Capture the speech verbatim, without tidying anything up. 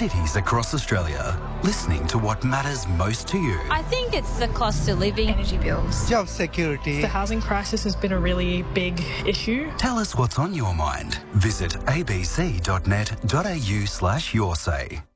cities across Australia, listening to what matters most to you. I think it's the cost of living, energy bills, job security. The housing crisis has been a really big issue. Tell us what's on your mind. Visit abc.net.au slash your say.